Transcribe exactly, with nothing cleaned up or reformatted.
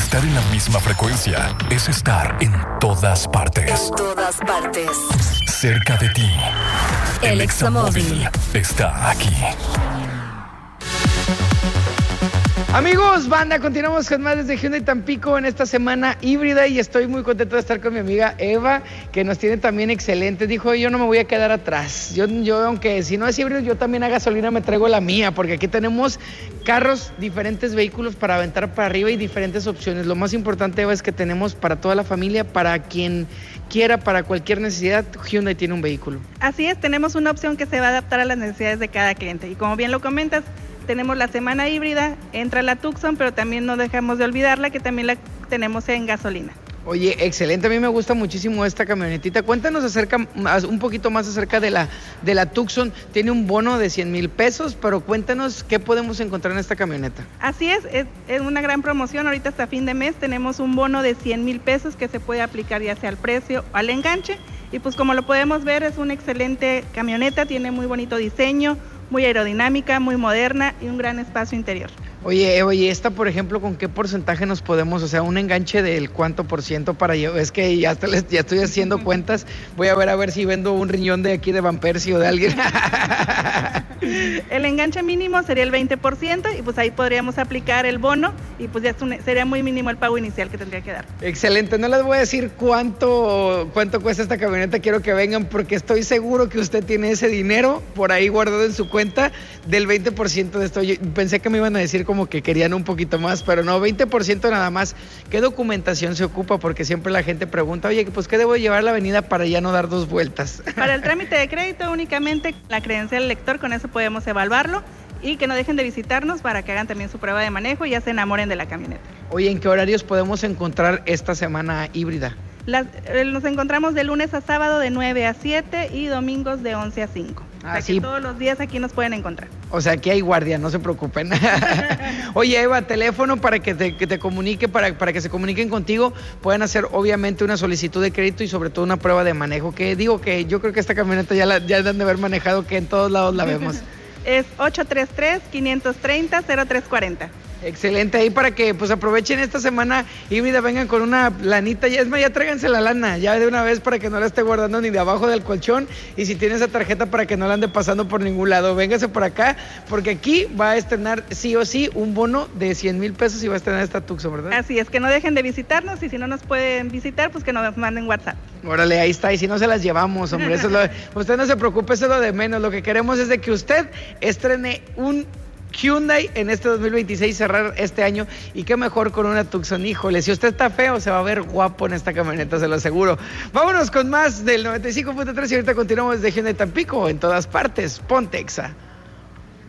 Estar en la misma frecuencia es estar en todas partes. En todas partes. Cerca de ti. El, El Examóvil Examóvil está aquí. Amigos, banda, continuamos con más desde Hyundai Tampico en esta semana híbrida y estoy muy contento de estar con mi amiga Eva, que nos tiene también excelente. Dijo, yo no me voy a quedar atrás. Yo, yo aunque si no es híbrido, yo también a gasolina me traigo la mía, porque aquí tenemos carros, diferentes vehículos para aventar para arriba y diferentes opciones. Lo más importante, Eva, es que tenemos para toda la familia, para quien quiera, para cualquier necesidad, Hyundai tiene un vehículo. Así es, tenemos una opción que se va a adaptar a las necesidades de cada cliente. Y como bien lo comentas, tenemos la semana híbrida, entra la Tucson, pero también no dejamos de olvidarla, que también la tenemos en gasolina. Oye, excelente, a mí me gusta muchísimo esta camionetita. Cuéntanos acerca, un poquito más acerca de la, de la Tucson. Tiene un bono de cien mil pesos, pero cuéntanos qué podemos encontrar en esta camioneta. Así es, es, es una gran promoción. Ahorita hasta fin de mes tenemos un bono de cien mil pesos que se puede aplicar ya sea al precio o al enganche. Y pues como lo podemos ver, es una excelente camioneta, tiene muy bonito diseño, muy aerodinámica, muy moderna y un gran espacio interior. Oye, oye, esta, por ejemplo, ¿con qué porcentaje nos podemos, o sea, un enganche del cuánto por ciento para yo? Es que ya, hasta les, ya estoy haciendo cuentas, voy a ver a ver si vendo un riñón de aquí de Van Persie o de alguien. El enganche mínimo sería el veinte por ciento y pues ahí podríamos aplicar el bono y pues ya es un, sería muy mínimo el pago inicial que tendría que dar. Excelente, no les voy a decir cuánto, cuánto cuesta esta camioneta, quiero que vengan porque estoy seguro que usted tiene ese dinero por ahí guardado en su cuenta del veinte por ciento de esto. Yo pensé que me iban a decir como que querían un poquito más, pero no, veinte por ciento nada más. ¿Qué documentación se ocupa? Porque siempre la gente pregunta, oye, pues ¿qué debo llevar a la avenida para ya no dar dos vueltas? Para el trámite de crédito únicamente la credencial del lector, con eso podemos evaluarlo y que no dejen de visitarnos para que hagan también su prueba de manejo y ya se enamoren de la camioneta. Oye, ¿en qué horarios podemos encontrar esta semana híbrida? Las, eh, nos encontramos de lunes a sábado de nueve a siete y domingos de once a cinco. Ah, o sea sí. que todos los días aquí nos pueden encontrar. O sea, aquí hay guardia, no se preocupen. Oye, Eva, teléfono para que te, que te comunique, para, para que se comuniquen contigo. Pueden hacer obviamente una solicitud de crédito y sobre todo una prueba de manejo. Que digo que yo creo que esta camioneta ya la ya han de haber manejado, que en todos lados la vemos. Es ocho tres tres, cinco tres cero, cero tres cuatro cero. Excelente, ahí para que pues aprovechen esta semana híbrida, vengan con una lanita, ya es más, ya tráiganse la lana, ya de una vez para que no la esté guardando ni de abajo del colchón, y si tiene esa tarjeta para que no la ande pasando por ningún lado, véngase por acá, porque aquí va a estrenar sí o sí un bono de cien mil pesos y va a estrenar esta Tucson, ¿verdad? Así es, que no dejen de visitarnos y si no nos pueden visitar, pues que nos manden WhatsApp. Órale, ahí está, y si no se las llevamos, hombre, eso es lo, usted no se preocupe, eso es lo de menos, lo que queremos es de que usted estrene un Hyundai en este dos mil veintiséis, cerrar este año, y qué mejor con una Tucson. Híjole, si usted está feo se va a ver guapo en esta camioneta, se lo aseguro. Vámonos con más del noventa y cinco punto tres y ahorita continuamos desde Hyundai Tampico, en todas partes. Ponte Exa.